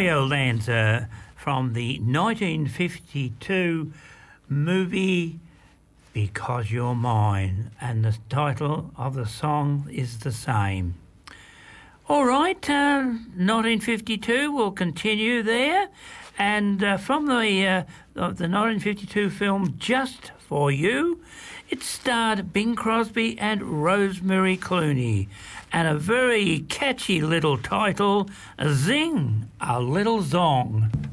Mario Lanza from the 1952 movie Because You're Mine, and the title of the song is the same. All right, 1952, we'll continue there. And from the 1952 film Just For You, it starred Bing Crosby and Rosemary Clooney, and a very catchy little title, Zing a Little Zong.